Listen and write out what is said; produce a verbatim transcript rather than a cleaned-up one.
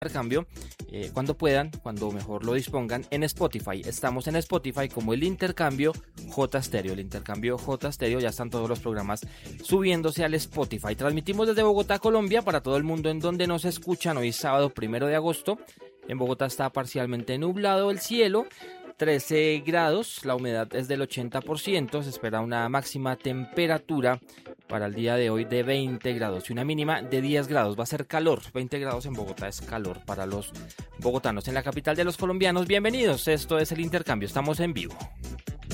Intercambio, eh, cuando puedan, cuando mejor lo dispongan, en Spotify. Estamos en Spotify como el Intercambio J Stereo. El Intercambio J Stereo, ya están todos los programas subiéndose al Spotify. Transmitimos desde Bogotá, Colombia, para todo el mundo en donde nos escuchan. Hoy sábado primero de agosto. En Bogotá está parcialmente nublado el cielo. trece grados, la humedad es del ochenta por ciento, se espera una máxima temperatura para el día de hoy de veinte grados y una mínima de diez grados. Va a ser calor, veinte grados en Bogotá es calor para los bogotanos. En la capital de los colombianos, bienvenidos, esto es El Intercambio, estamos en vivo.